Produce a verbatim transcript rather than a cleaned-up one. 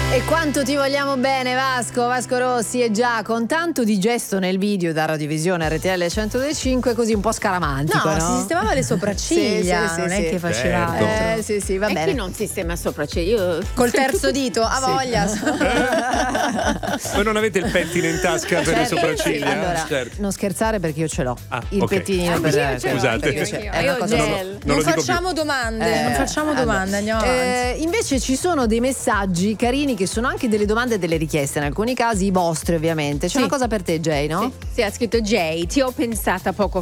E quanto ti vogliamo bene, Vasco, Vasco Rossi, e già con tanto di gesto nel video da Radiovisione R T L centodue e cinque, così un po' scaramantico, no? no? Si sistemava le sopracciglia, sì, sì, non sì, è sì. che faceva Certo. altro. Eh, sì, sì, va e bene. chi non sistema sopracciglia? Io... Col terzo dito, a voglia. Voi non avete il pettine in tasca per le Certo, sopracciglia? sì, allora, Certo. non scherzare perché io ce l'ho. Ah, il ok. pettinino Ah, per io ce l'ho, Scusate. anch'io, Cioè, anch'io. è una Io ho cosa- gel. Non Non, lo dico facciamo domande, Eh, non facciamo allora, domande, andiamo avanti. Eh, invece ci sono dei messaggi carini che sono anche delle domande e delle richieste, in alcuni casi i vostri ovviamente. C'è Sì. una cosa per te, Jay, no? Sì, sì, ha scritto Jay, ti ho pensata poco